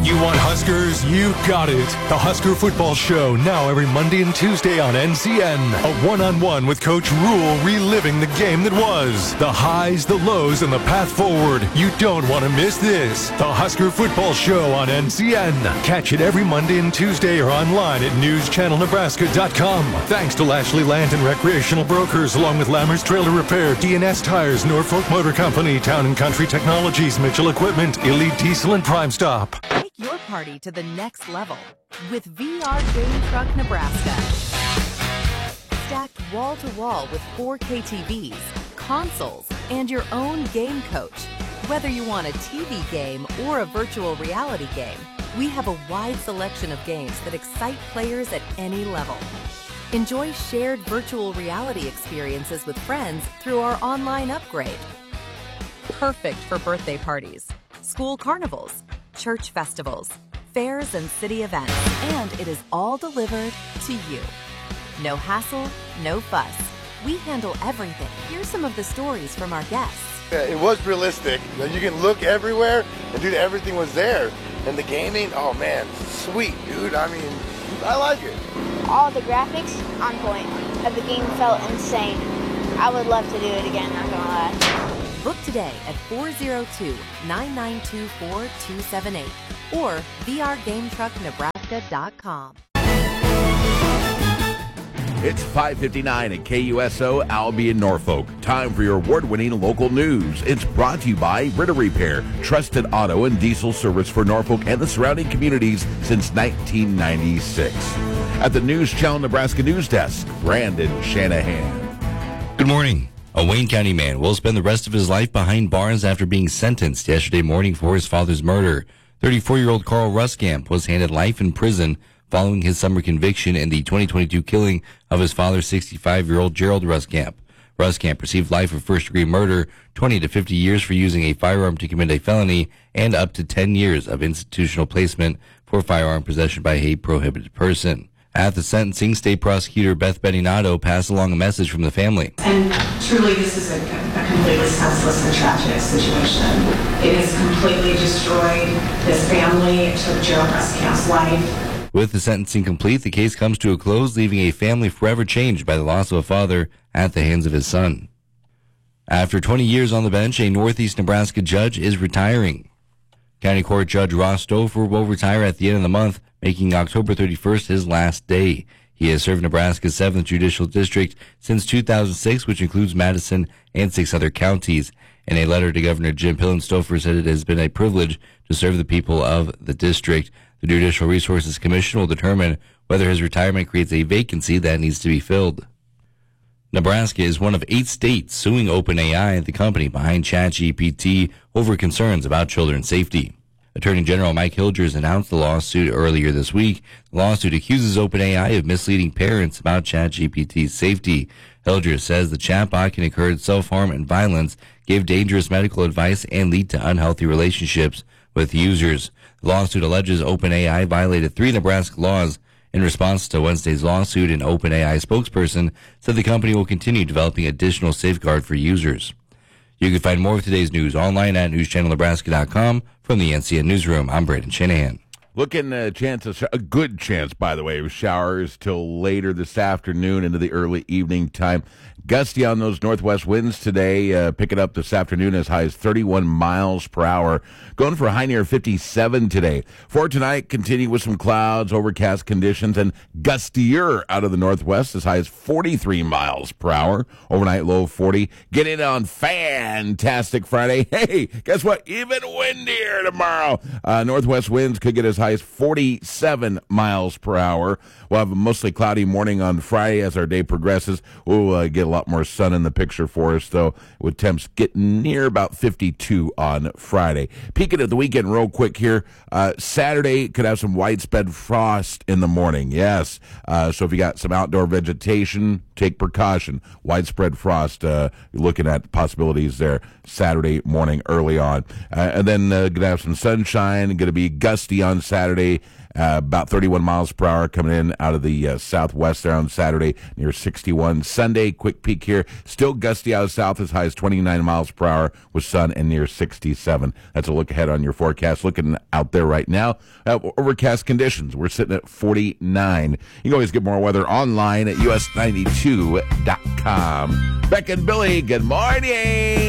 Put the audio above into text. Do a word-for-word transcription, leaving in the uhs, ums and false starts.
You want Huskers? You got it. The Husker Football Show, now every Monday and Tuesday on N C N. A one-on-one with Coach Rule, reliving the game that was. The highs, the lows, and the path forward. You don't want to miss this. The Husker Football Show on N C N. Catch it every Monday and Tuesday or online at news channel nebraska dot com. Thanks to Lashley Land and Recreational Brokers, along with Lammers Trailer Repair, D N S Tires, Norfolk Motor Company, Town and Country Technologies, Mitchell Equipment, Elite Diesel, and Prime Stop. Take your party to the next level with V R Game Truck Nebraska. Stacked wall to wall with four K T Vs, consoles, and your own game coach. Whether you want a T V game or a virtual reality game, we have a wide selection of games that excite players at any level. Enjoy shared virtual reality experiences with friends through our online upgrade. Perfect for birthday parties, school carnivals, church festivals, fairs, and city events. And it is all delivered to you. No hassle, no fuss. We handle everything. Here's some of the stories from our guests. Yeah, it was realistic. You can look everywhere, and dude, everything was there. And the gaming, oh man, sweet, dude. I mean, I like it. All the graphics on point. The game felt insane. I would love to do it again, not gonna lie. Book today at four oh two, nine nine two four, two seven eight or V R game truck nebraska dot com. It's five fifty-nine at K U S O Albion Norfolk. Time for your award-winning local news. It's brought to you by Ritter Repair, trusted auto and diesel service for Norfolk and the surrounding communities since nineteen ninety-six. At the News Channel Nebraska News Desk, Brandon Shanahan. Good morning. A Wayne County man will spend the rest of his life behind bars after being sentenced yesterday morning for his father's murder. thirty-four-year-old Carl Ruskamp was handed life in prison following his summer conviction in the twenty twenty-two killing of his father, sixty-five-year-old Gerald Ruskamp. Ruskamp received life for first-degree murder, twenty to fifty years for using a firearm to commit a felony, and up to ten years of institutional placement for firearm possession by a prohibited person. At the sentencing, State Prosecutor Beth Beninato passed along a message from the family. And truly, this is a, a completely senseless and tragic situation. It has completely destroyed this family. It took Gerald Ruskamp's life. With the sentencing complete, the case comes to a close, leaving a family forever changed by the loss of a father at the hands of his son. After twenty years on the bench, a Northeast Nebraska judge is retiring. County Court Judge Ross Stouffer will retire at the end of the month, making October thirty-first his last day. He has served Nebraska's seventh Judicial District since two thousand six, which includes Madison and six other counties. In a letter to Governor Jim Pillen, Stouffer said it has been a privilege to serve the people of the district. The Judicial Resources Commission will determine whether his retirement creates a vacancy that needs to be filled. Nebraska is one of eight states suing OpenAI, the company behind ChatGPT, over concerns about children's safety. Attorney General Mike Hilgers announced the lawsuit earlier this week. The lawsuit accuses OpenAI of misleading parents about ChatGPT's safety. Hilgers says the chatbot can encourage self-harm and violence, give dangerous medical advice, and lead to unhealthy relationships with users. The lawsuit alleges OpenAI violated three Nebraska laws. In response to Wednesday's lawsuit, an OpenAI spokesperson said the company will continue developing additional safeguard for users. You can find more of today's news online at news channel nebraska dot com. From the N C N Newsroom, I'm Brandon Shanahan. Looking a chance, of, a good chance, by the way, of showers till later this afternoon into the early evening time. Gusty on those northwest winds today, uh, picking up this afternoon as high as thirty-one miles per hour. Going for a high near fifty-seven today. For tonight, continue with some clouds, overcast conditions, and gustier out of the northwest as high as forty-three miles per hour. Overnight low forty. Get in on Fantastic Friday. Hey, guess what? Even windier tomorrow. Uh, northwest winds could get as high as forty-seven miles per hour. We'll have a mostly cloudy morning on Friday as our day progresses. We'll uh, get a lot more sun in the picture for us, though, with temps getting near about fifty-two on Friday. Peeking at the weekend real quick here. Uh, Saturday could have some widespread frost in the morning. Yes. Uh, so if you got some outdoor vegetation, take precaution. Widespread frost, uh, you're looking at possibilities there Saturday morning early on. Uh, and then uh, going to have some sunshine. Going to be gusty on Saturday. Saturday. Uh, about thirty-one miles per hour coming in out of the uh, southwest there on Saturday, near sixty-one. Sunday, quick peak here. Still gusty out of south as high as twenty-nine miles per hour with sun and near sixty-seven. That's a look ahead on your forecast. Looking out there right now, uh, overcast conditions. We're sitting at forty-nine. You can always get more weather online at U S ninety-two dot com. Beck and Billy, good morning.